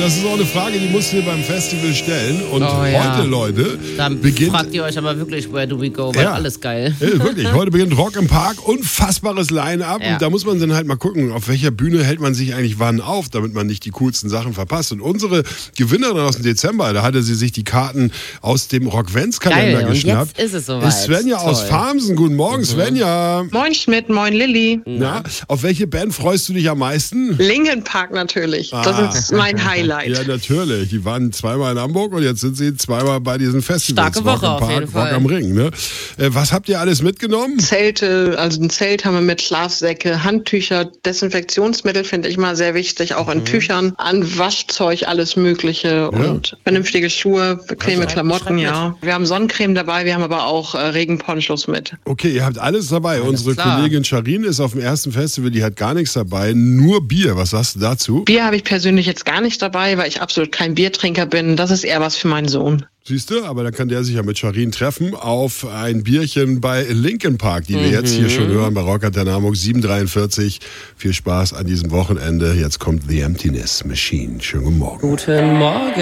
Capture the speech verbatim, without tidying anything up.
das ist auch eine Frage, die musst du dir beim Festival stellen. Und Oh, heute, ja. Leute, Dann beginnt... fragt ihr euch aber wirklich, where do we go? Weil Ja. alles geil. Ja, wirklich, heute beginnt Rock im Park, unfassbares Line-Up. Ja. Und da muss man dann halt mal gucken, auf welcher Bühne hält man sich eigentlich wann auf, damit man nicht die coolsten Sachen verpasst. Und unsere Gewinnerin aus dem Dezember, da hatte sie sich die Karten aus dem Rock-Vents-Kalender Geil, und geschnappt. jetzt ist es soweit. Ist Svenja Toll. aus Farmsen. Guten Morgen, Svenja. Moin Schmidt, moin Lilly. Na, auf welche Band freust du dich am meisten? Linkin Park natürlich. Das Ah. ist mein Highlight. Ja, natürlich. Die waren zweimal in Hamburg und jetzt sind sie zweimal bei diesen Festivals. Starke Woche Rock im auf Park, jeden Fall. Rock am Ring. Ne? Äh, was habt ihr alles mitgenommen? Zelte, also ein Zelt haben wir mit Schlafsäcke, Handtücher, Desinfektionsmittel finde ich mal sehr wichtig, auch in Tüchern, an Waschzeug, alles Mögliche und vernünftige Schuhe, bequeme Also, Klamotten, schreib mit. ja. Wir haben Sonnencreme dabei, wir haben aber auch äh, Regenponchos mit. Okay, ihr habt alles dabei. Unsere klar. Kollegin Charin ist auf dem ersten Festival, die hat gar nichts dabei, nur Bier. Was sagst du dazu? Bier habe ich persönlich jetzt gar nicht dabei, weil ich absolut kein Biertrinker bin. Das ist eher was für meinen Sohn. Siehst du, aber dann kann der sich ja mit Charin treffen auf ein Bierchen bei Linkin Park, die wir jetzt hier schon hören bei Rock Antenne Hamburg sieben dreiundvierzig. Viel Spaß an diesem Wochenende. Jetzt kommt The Emptiness Machine. Schönen guten Morgen. Guten Morgen.